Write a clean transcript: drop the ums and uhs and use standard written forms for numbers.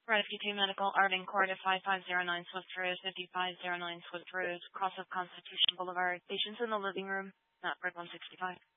Rescue Team Medical, Arvin Court at 5509 Swift Road, 5509 Swift Road, cross of Constitution Boulevard. Patients in the living room, not Bridge 165.